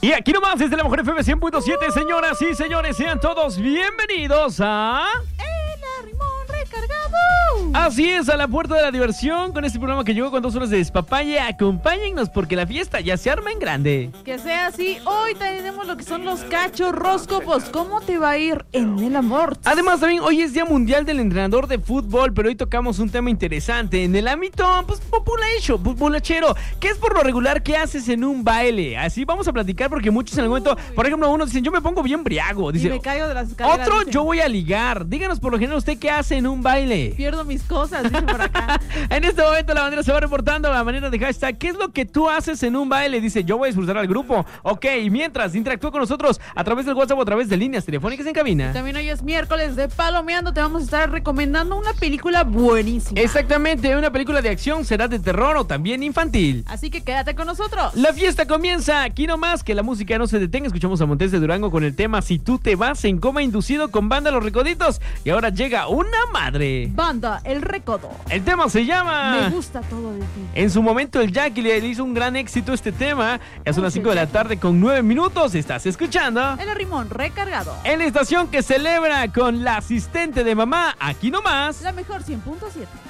Y aquí nomás desde la Mujer FM 100.7, señoras y señores, sean todos bienvenidos a... El Arrimón Recargado. Así es, a la puerta de la diversión, con este programa que llegó con 2 horas de despapalle. Acompáñennos porque la fiesta ya se arma en grande. Que sea así, hoy tenemos lo que son los cachorróscopos. ¿Cómo te va a ir en el amor? Además, también hoy es Día Mundial del Entrenador de Fútbol, pero hoy tocamos un tema interesante en el ámbito, pues, populachero. ¿Qué es por lo regular que haces en un baile? Así vamos a platicar porque muchos en el momento, por ejemplo, unos dicen, yo me pongo bien briago. Dice, y me caigo de las escaleras. Otro, dicen, yo voy a ligar. Díganos por lo general usted qué hace en un baile. pierdo mis cosas, dice por acá. En este momento la bandera se va reportando a manera de hashtag. ¿Qué es lo que tú haces en un baile? Dice, yo voy a disfrutar al grupo. Ok, y mientras interactúa con nosotros a través del WhatsApp o a través de líneas telefónicas en cabina. También hoy es miércoles de Palomeando. Te vamos a estar recomendando una película buenísima. Exactamente, una película de acción, será de terror o también infantil. Así que quédate con nosotros. La fiesta comienza, aquí nomás, que la música no se detenga. Escuchamos a Montes de Durango con el tema Si tú te vas en coma inducido con Banda Los Recoditos. Y ahora llega una madre. Banda El Recodo. El tema se llama... Me gusta todo de ti. En su momento el Jackie le hizo un gran éxito este tema. Ya son las 5 de la tarde con 9 minutos. Estás escuchando El Arrimón Recargado. en la estación que celebra con la asistente de mamá, aquí nomás. La mejor 100.7.